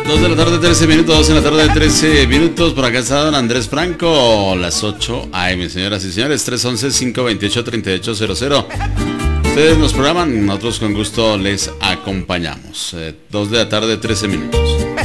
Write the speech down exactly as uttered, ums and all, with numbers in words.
dos de la tarde, trece minutos, dos de la tarde, trece minutos. Por acá está don Andrés Franco, las ocho a eme, señoras y señores, tres once, cinco veintiocho, treinta y ocho cero cero. Ustedes nos programan, nosotros con gusto les acompañamos. Eh, dos de la tarde, trece minutos.